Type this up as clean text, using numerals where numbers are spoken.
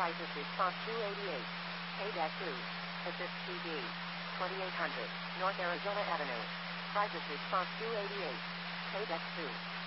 Crisis Response 288. KDAC 2. Assist PD. 2800 North Arizona Avenue. Crisis Response 288. KDAC 2.